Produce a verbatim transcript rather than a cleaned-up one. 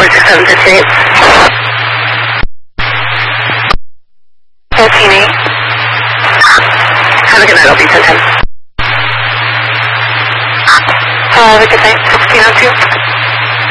four six seven six eight. fourteen eight. Have a good night, I'll be ten ten. Have a good night, sixteen oh two.